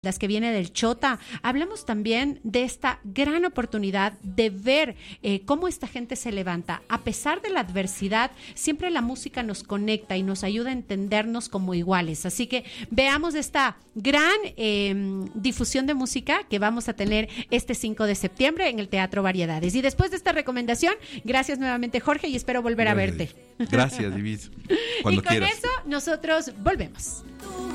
las que viene del Chota. Hablamos también de esta gran oportunidad de ver cómo esta gente se levanta. A pesar de la adversidad, siempre la música nos conecta y nos ayuda a entendernos como iguales. Así que veamos esta gran difusión de música que vamos a tener este 5 de septiembre en el Teatro Variedades. Y después de esta recomendación, gracias nuevamente, Jorge, y espero volver a verte. Gracias, Divis. Y con eso nosotros volvemos.